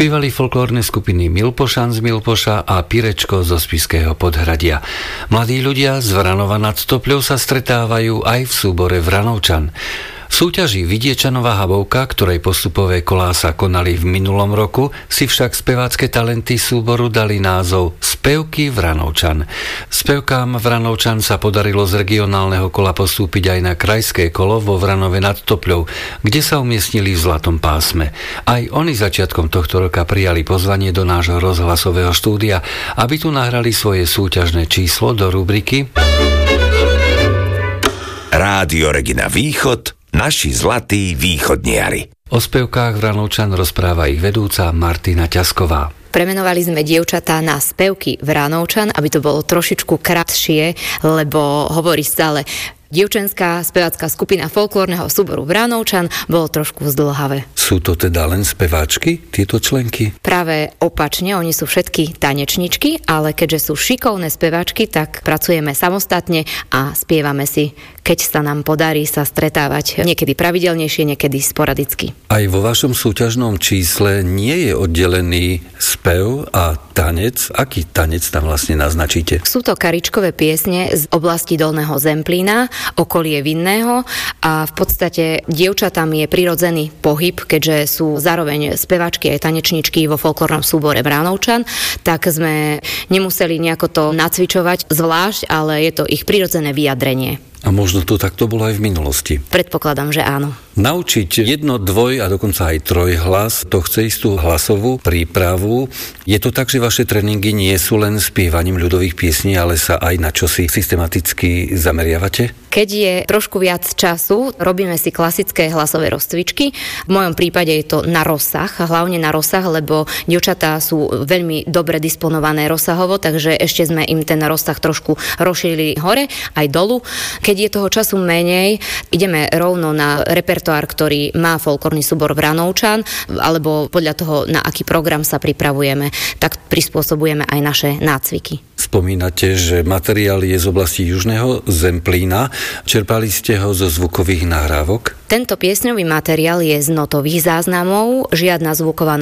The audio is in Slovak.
Spievali folklórne skupiny Milpošan z Milpoša a Pirečko zo Spišského Podhradia. Mladí ľudia z Vranova nad Topľou sa stretávajú aj v súbore Vranovčan. V súťaži Vidiečanová Habovka, ktorej postupové kolá sa konali v minulom roku, si však spevácké talenty súboru dali názov Spevky Vranovčan. Spevkám Vranovčan sa podarilo z regionálneho kola postúpiť aj na krajské kolo vo Vranove nad Topľou, kde sa umiestnili v zlatom pásme. Aj oni začiatkom tohto roka prijali pozvanie do nášho rozhlasového štúdia, aby tu nahrali svoje súťažné číslo do rubriky Rádio Regina Východ, naši zlatí východniari. O spevkách Vranovčan rozpráva ich vedúca Martina Ťasková. Premenovali sme dievčatá na Spevky Vranovčan, aby to bolo trošičku kratšie, lebo hovorí stále dievčenská spevácka skupina folklórneho súboru Vranovčan, bolo trošku zdĺhavé. Sú to teda len speváčky, tieto členky? Práve opačne, oni sú všetky tanečničky, ale keďže sú šikovné speváčky, tak pracujeme samostatne a spievame si, keď sa nám podarí sa stretávať niekedy pravidelnejšie, niekedy sporadicky. Aj vo vašom súťažnom čísle nie je oddelený spev a tanec. Aký tanec tam vlastne naznačíte? Sú to karičkové piesne z oblasti Dolného Zemplína, okolie Vinného a v podstate dievčatám je prirodzený pohyb, keďže sú zároveň speváčky aj tanečničky vo folklórnom súbore Vranovčan, tak sme nemuseli nejako to nacvičovať zvlášť, ale je to ich prirodzené vyjadrenie. A možno to takto bolo aj v minulosti. Predpokladám, že áno. Naučiť jedno, dvoj a dokonca aj trojhlas, to chce istú hlasovú prípravu. Je to tak, že vaše tréningy nie sú len spievaním ľudových piesní, ale sa aj na čosi systematicky zameriavate? Keď je trošku viac času, robíme si klasické hlasové rozcvičky. V mojom prípade je to na rozsah, hlavne na rozsah, lebo dievčatá sú veľmi dobre disponované rozsahovo, takže ešte sme im ten rozsah trošku rozšírili hore aj dolu. Keď je toho času menej, ideme rovno na repertoár, ktorý má folklórny súbor Vranovčan, alebo podľa toho, na aký program sa pripravujeme, tak prispôsobujeme aj naše nácviky. Spomínate, že materiál je z oblasti Južného Zemplína. Čerpali ste ho zo zvukových nahrávok? Tento piesňový materiál je z notových záznamov, žiadna zvuková